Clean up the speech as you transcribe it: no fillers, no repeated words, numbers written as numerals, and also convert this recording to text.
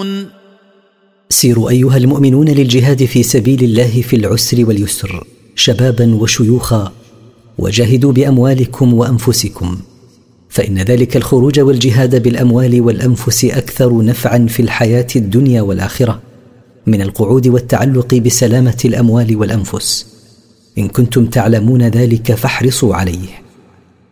تعلمون. سيروا أيها المؤمنون للجهاد في سبيل الله في العسر واليسر شبابا وشيوخا، وجاهدوا بأموالكم وأنفسكم، فإن ذلك الخروج والجهاد بالأموال والأنفس أكثر نفعا في الحياة الدنيا والآخرة من القعود والتعلق بسلامة الأموال والأنفس. إن كنتم تعلمون ذلك فاحرصوا عليه.